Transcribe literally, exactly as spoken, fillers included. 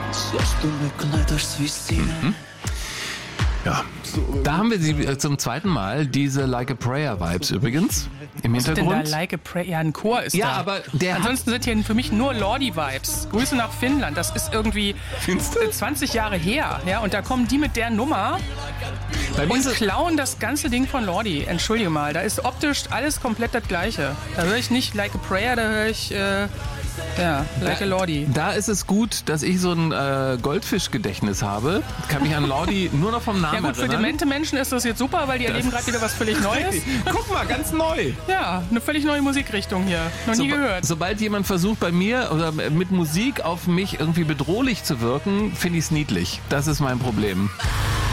Mhm. Ja, da haben wir sie zum zweiten Mal, diese Like a Prayer Vibes übrigens im Was ist Hintergrund. denn da Like a Prayer? Ja, ein Chor ist Ja, da. aber der Ansonsten sind hier für mich nur Lordi-Vibes. Grüße nach Finnland. Das ist irgendwie zwanzig Jahre her. Ja, und da kommen die mit der Nummer Bei mir und ist es- klauen das ganze Ding von Lordi. Entschuldige mal, da ist optisch alles komplett das Gleiche. Da höre ich nicht Like a Prayer, da höre ich äh, ja, Like a Lordi. Da ist es gut, dass ich so ein äh, Goldfischgedächtnis habe. Kann mich an Lordi nur noch vom Namen Ja gut, für erinnern. demente Menschen ist das jetzt super, weil die erleben gerade wieder was völlig Neues. Guck mal, ganz neu. Ja, eine völlig neue Musikrichtung hier. Noch nie Soba- gehört. Sobald jemand versucht, bei mir oder mit Musik auf mich irgendwie bedrohlich zu wirken, finde ich es niedlich. Das ist mein Problem.